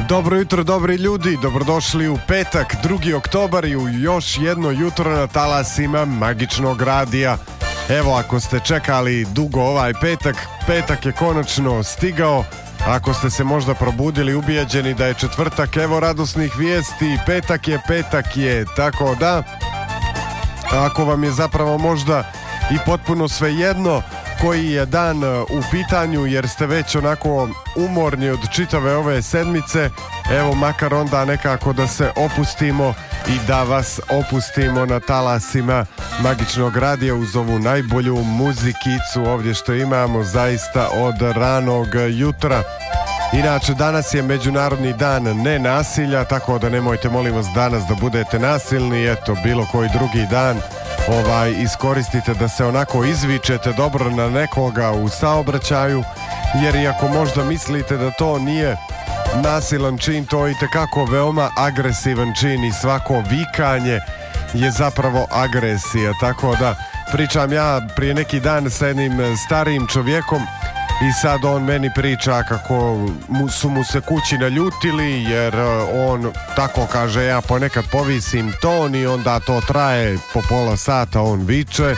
Dobro jutro, dobri ljudi, dobrodošli u petak, 2. oktobar i u još jedno jutro na talasima Magičnog radija. Evo, ako ste čekali dugo ovaj petak je konačno stigao. Ako ste se možda probudili ubijeđeni da je četvrtak, evo radosnih vijesti, petak je, tako da ako vam je zapravo možda i potpuno svejedno koji je dan u pitanju jer ste već onako umorni od čitave ove sedmice, evo makar onda nekako da se opustimo i da vas opustimo na talasima Magičnog radija uz ovu najbolju muzikicu ovdje što imamo zaista od ranog jutra. Inače, danas je Međunarodni dan nenasilja, tako da nemojte molim vas danas da budete nasilni, eto, bilo koji drugi dan iskoristite da se onako izvičete dobro na nekoga u saobraćaju, jer iako možda mislite da to nije nasilan čin, to je itekako veoma agresivan čin i svako vikanje je zapravo agresija, tako da pričam ja prije neki dan sa jednim starijim čovjekom i sad on meni priča kako su mu se kući naljutili jer on tako kaže, ja ponekad povisim ton i onda to traje po pola sata, on viče.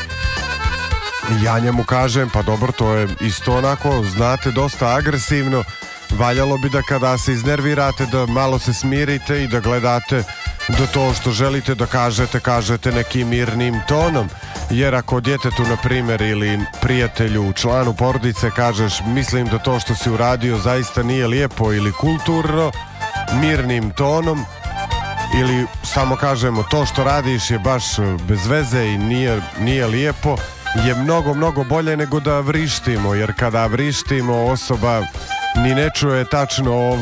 Ja njemu kažem, pa dobro, to je isto onako, znate, dosta agresivno. Valjalo bi da kada se iznervirate da malo se smirite i da gledate da to što želite da kažete nekim mirnim tonom. Jer ako djetetu, na primjer, ili prijatelju, članu porodice kažeš mislim da to što si uradio zaista nije lijepo ili kulturno, mirnim tonom, ili samo kažemo to što radiš je baš bez veze i nije lijepo, je mnogo bolje nego da vrištimo, jer kada vrištimo osoba ni ne čuje tačno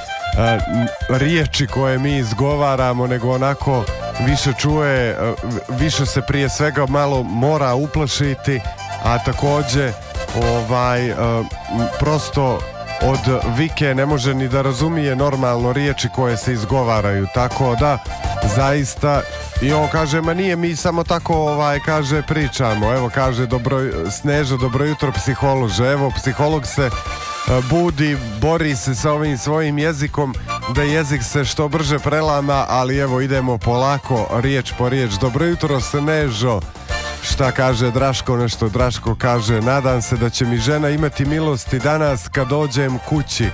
riječi koje mi izgovaramo, nego onako više čuje, više se prije svega malo mora uplašiti, a također prosto od vike ne može ni da razumije normalno riječi koje se izgovaraju, tako da zaista, i on kaže, ma nije, mi samo tako kaže pričamo, evo kaže Sneža, dobro jutro psiholože, evo psiholog se budi, bori se sa ovim svojim jezikom da jezik se što brže prelama, ali evo idemo polako, riječ po riječ. Dobro jutro Snežo. Šta kaže Draško? Nešto Draško kaže, nadam se da će mi žena imati milosti danas kad dođem kući.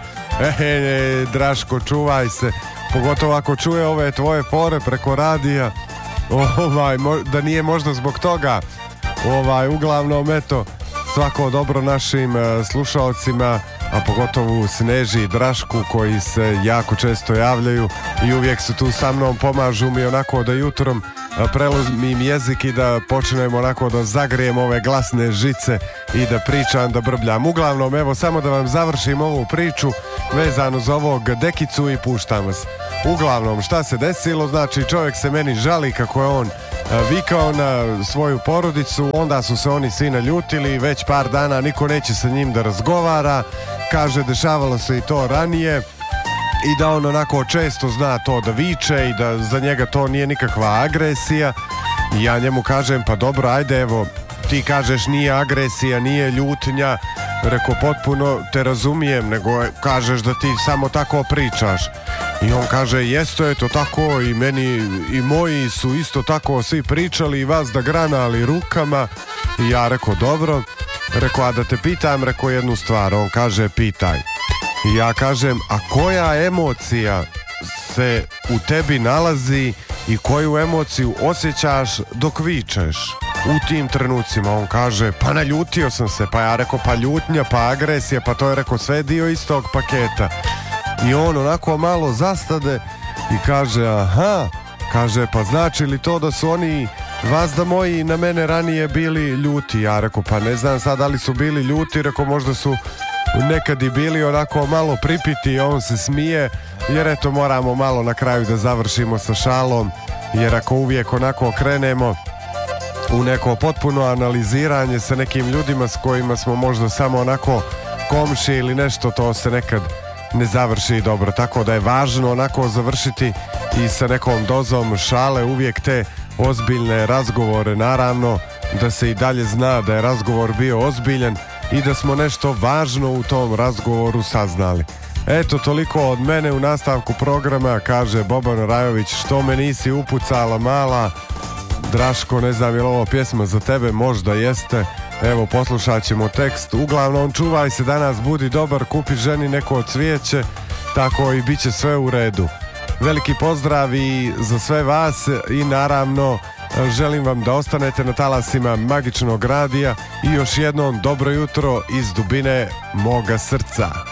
Draško, čuvaj se, pogotovo ako čuje ove tvoje fore preko radija, da nije možda zbog toga. Uglavnom, eto, svako dobro našim slušalcima, a pogotovo Sneži i Drašku koji se jako često javljaju i uvijek su tu sa mnom, pomažu mi onako da jutrom prelomim jezik i da počnemo onako da zagrijem ove glasne žice i da pričam, da brbljam. Uglavnom, evo, samo da vam završim ovu priču vezano za ovog dekicu i puštam vas. Uglavnom, šta se desilo? Znači, čovjek se meni žali kako je on vikao na svoju porodicu, onda su se oni svi naljutili, već par dana niko neće sa njim da razgovara, kaže dešavalo se i to ranije i da on onako često zna to da viče i da za njega to nije nikakva agresija. I ja njemu kažem, pa dobro, ajde, evo, ti kažeš nije agresija, nije ljutnja, reko, potpuno te razumijem, nego kažeš da ti samo tako pričaš. I on kaže, jesto je to tako i meni i moji su isto tako svi pričali i vas da granali rukama. I ja reko, dobro, reko, a da te pitam, reko, jednu stvar. On kaže, pitaj. I ja kažem, a koja emocija se u tebi nalazi i koju emociju osjećaš dok vičeš u tim trenucima? On kaže, pa naljutio sam se. Pa ja reko, pa ljutnja, pa agresija, pa to je, reko, sve dio istog paketa. I on onako malo zastade i kaže, aha, kaže, pa znači li to da su oni vazda moji na mene ranije bili ljuti? Ja reko, pa ne znam sad da li su bili ljuti, reko, možda su nekad i bili onako malo pripiti. I on se smije, jer eto, moramo malo na kraju da završimo sa šalom, jer ako uvijek onako krenemo u neko potpuno analiziranje sa nekim ljudima s kojima smo možda samo onako komši ili nešto, to se nekad ne završi dobro, tako da je važno onako završiti i sa nekom dozom šale, uvijek te ozbiljne razgovore, naravno da se i dalje zna da je razgovor bio ozbiljan i da smo nešto važno u tom razgovoru saznali. Eto, toliko od mene u nastavku programa, kaže Boban Rajović, što me nisi upucala mala. Draško, ne znam je li ovo pjesma za tebe, možda jeste. Evo, poslušat ćemo tekst. Uglavnom, čuvaj se danas, budi dobar, kupi ženi neko cvijeće, tako i bit će sve u redu. Veliki pozdrav i za sve vas i naravno želim vam da ostanete na talasima Magičnog radija i još jednom dobro jutro iz dubine moga srca.